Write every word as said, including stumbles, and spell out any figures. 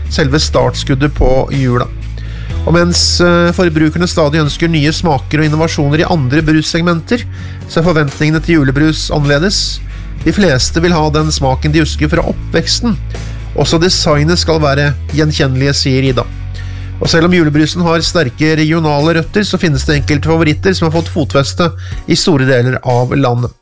selve startskuddet på jula. Og mens forbrukerne stadig ønsker nye smaker og innovasjoner i andre brussegmenter, så er forventningene til julebrus annerledes. De fleste vil ha den smaken de husker fra oppveksten. Også designet skal være gjenkjennelige, sier Ida. Og selv om julebrusen har sterke regionale røtter, så finnes det enkelte favoritter som har fått fotfeste i store deler av landet.